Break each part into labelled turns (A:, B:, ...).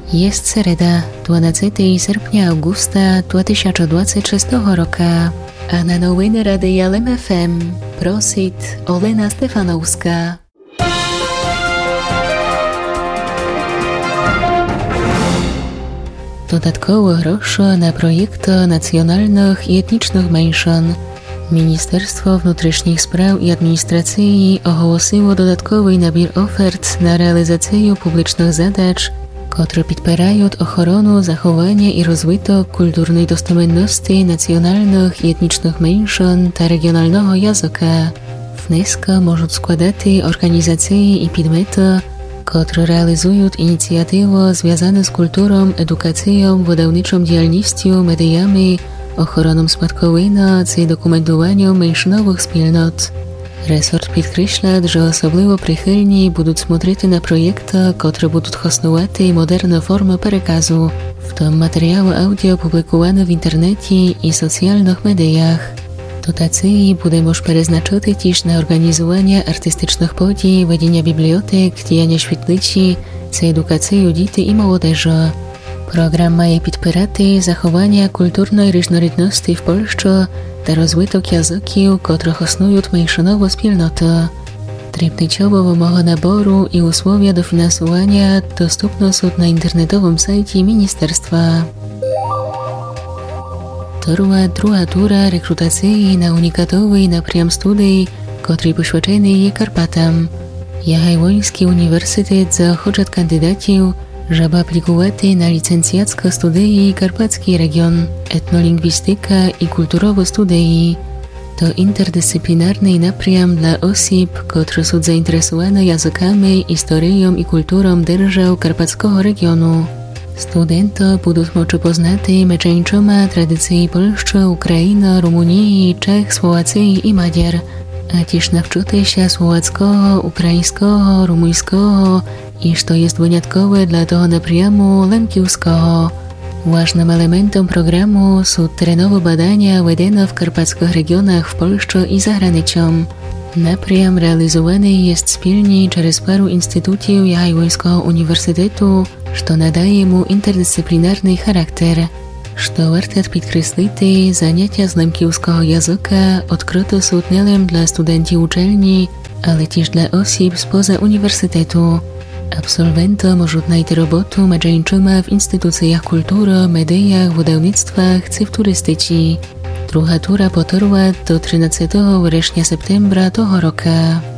A: Jest sereda, 12 sierpnia augusta 2026 roku, a na nowiny Radia LEM FM prosit Olena Stefanowska. Dodatkowo groszy na projekty nacjonalnych i etnicznych mniejszyn. Ministerstwo Внутрішніх Справ і Адміністрації оголосило додатковий набір оферт на реалізацію публічних задач, котрі підпирають охорону, заховання і розвиток культурної достеменності національних і етнічних меншин та регіонального язика. Внески можуть складати організації і підмети, котрі реалізують ініціативи, зв'язані з культурою, едукацією, видавничою діяльністю, медіями, охороном спадковини та документуванням меншинових спільнот. Resort підкреśla, że особливо прихильні будуть смотрити на проєкти, котрі будуть хоснувати модерні форми переказу, в тому матеріали аудіо публіковані в інтернеті і соціальних медіях. Дотації будемо перезначати тіж на організування артистичних подій, ведення бібліотек, діяння świetliці, та едукацію дітей і молодежі. Program mає підпирати заховання культурної різнорідності в Польщі та розвиток язиків, котрих існують меншинові спільноти. Дрібничово вимоги набору і условия до фінансування доступно są на інтернетовому сайті міністерства. Trwa druga tura rekrutacji na unikatowy напрям студій, котрий poświęcony є Карпатам. Ягайвонський університет заохочує кандидатів, żeby aplikować na licencjackie studii Karpacki Region, etnolingwistyka i kulturowe studii. To interdyscyplinarny напрям dla osób, które są zainteresowane językami, historią i kulturą держав Karpackiego regionu. Studenci będą mogli poznać meczeńczoma tradycji Polski, Ukrainy, Rumunii, Czech, Słowacji i Madziar, a też nauczyć się słowackiego, ukraińskiego, rumuńskiego, i co jest wyjątkowe dla tego напряму lemkiewskiego. Ważnym elementem programu są terenowe badania ведene w karpackich regionach w Polsce i za granicą. Напрям realizowany jest wspólnie przez paru instytutów Ягайвонського uniwersytetu, co nadaje mu interdyscyplinarny charakter. Co warto podkreślić, zajęcia z lemkiewskiego języka odkryte są nie tylko dla studentów uczelni, ale też dla osób spoza uniwersytetu. Absolwenci mogą znaleźć robotę mężczyznom w instytucjach kultury, mediach, wydawnictwach czy w turystyce. Druga tura potrwa do 13 września-septembra tego roku.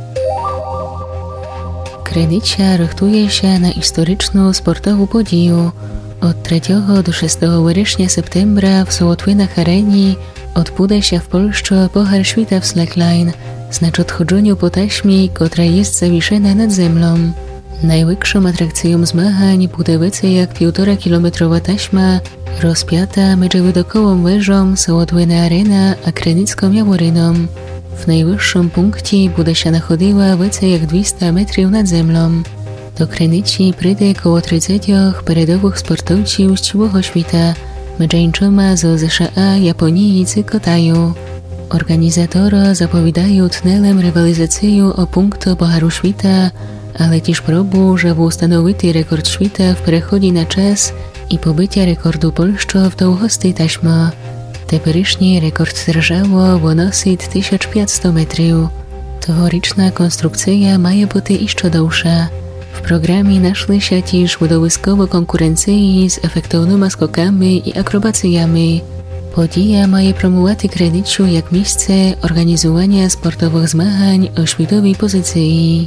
A: Krynica rychtuje się na historyczną sportową podію. Od 3 do 6 września-septembra w Sołotwinach Areni odbędzie się w Polsce Puchar Świata w slackline, znaczy odchodzeniu po taśmie, która jest zawieszona nad ziemią. Największą atrakcją zmagań będzie więcej jak 1,5-kilometrowa taśma rozpięta między widokołą wieżą Sołotwina Arena a Krynicką Jaworyną. W najwyższym punkcie będzie się nachodziła więcej jak 200 metrów nad ziemią. Do Krynicy przyjdzie około 30 peredowych sportowców z całego świata, mężczyznami z США, Japonii i Kitaju. Organizatorzy zapowiadają tnelem rywalizację o punkty Pucharu Świata, ale też próbu, żeby ustanowić rekord świata w przechodzie na czas i pobycia rekordu Polski w długości taśmy. Teperycznie rekord держави wynosić 1500 metrów. Tegoryczna konstrukcja ma być jeszcze dłuższa. W programie naszli się też widowiskowe konkurencje z efektownymi skokami i akrobacjami. Podija ma promować Krynicę jak miejsce organizowania sportowych zmagań o światowej pozycji.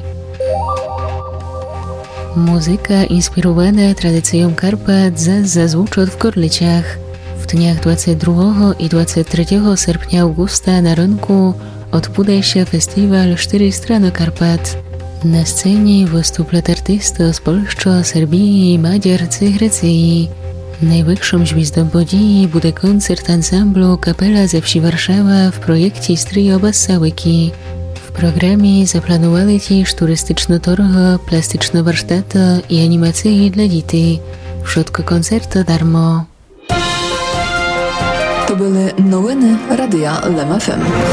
A: Muzyka inspirowana tradycją Karpat zazwyczaj w Gorlicach. W dniach 22 i 23 sierpnia augusta na rynku odbędzie się festiwal 4 strony Karpat. Na scenie wystąpią artysty z Polski, Serbii, Madziar czy Grecji. Największą gwiazdą podії będzie koncert ansamblu Kapela ze wsi Warszawa w projekcie Stryjo Bassałyki. W programie zaplanowali też turystyczne targi, plastyczne warsztaty i animacje dla dzieci. W środku koncertu darmo.
B: To były nowiny Radia LEM FM.